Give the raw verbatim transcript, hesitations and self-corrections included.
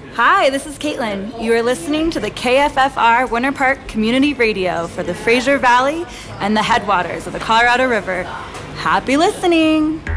Hi, this is Caitlin. You are listening to the K F F R Winter Park Community Radio for the Fraser Valley and the headwaters of the Colorado River. Happy listening!